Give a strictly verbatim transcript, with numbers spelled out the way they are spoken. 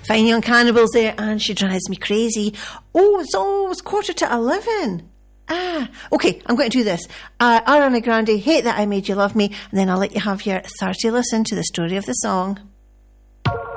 Fine Young Cannibals there, and She Drives Me Crazy. Oh, it's almost quarter to eleven. Ah, okay, I'm going to do this. Uh, Ariana Grande, Hate That I Made You Love Me, and then I'll let you have your thirty listen to the story of the song.